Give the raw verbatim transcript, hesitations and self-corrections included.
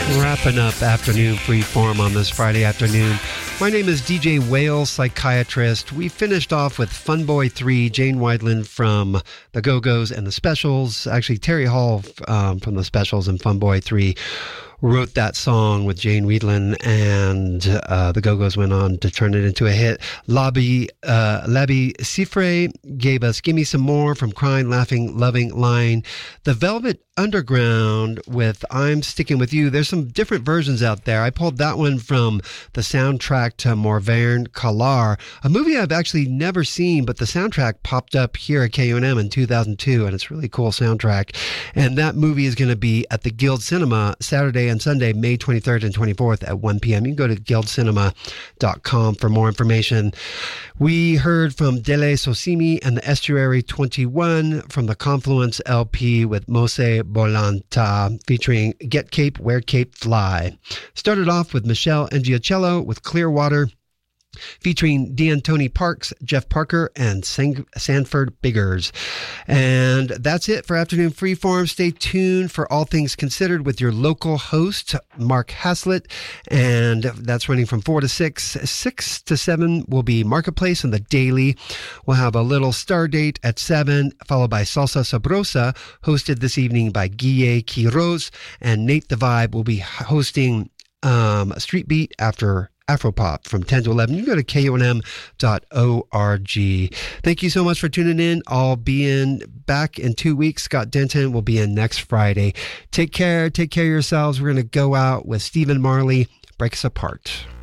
Wrapping up afternoon freeform on this Friday afternoon. My name is D J Whale, psychiatrist. We finished off with Funboy three, Jane Wiedlin from the Go-Go's and the Specials. Actually, Terry Hall um, from the Specials and Funboy three wrote that song with Jane Wiedlin, and uh, the Go-Go's went on to turn it into a hit. Labi, uh, Labi Siffre gave us Gimme Some More from Crying, Laughing, Loving Line. The Velvet Underground with I'm Sticking With You. There's some different versions out there. I pulled that one from the soundtrack to Morvern Callar, a movie I've actually never seen, but the soundtrack popped up here at K U N M in two thousand two, and it's a really cool soundtrack. And that movie is going to be at the Guild Cinema Saturday and Sunday, May twenty-third and twenty-fourth at one p.m. You can go to guild cinema dot com for more information. We heard from Dele Sosimi and the Estuary twenty-one from the Confluence L P with Mose Bolanta featuring Get Cape, Wear Cape, Fly. Started off with Michelle Angiocello with Clearwater, featuring D'Antoni Parks, Jeff Parker, and Sang- Sanford Biggers. And that's it for Afternoon Freeform. Stay tuned for All Things Considered with your local host, Mark Haslett. And that's running from four to six. six to seven will be Marketplace and the Daily. We'll have a little star date at seven, followed by Salsa Sabrosa, hosted this evening by Guille Quiroz. And Nate the Vibe will be hosting um, Street Beat after Afropop from ten to eleven. You can go to K U N M dot org. Thank you so much for tuning in. I'll be in back in two weeks. Scott Denton will be in next Friday. Take care. Take care of yourselves. We're going to go out with Stephen Marley, Break Us Apart.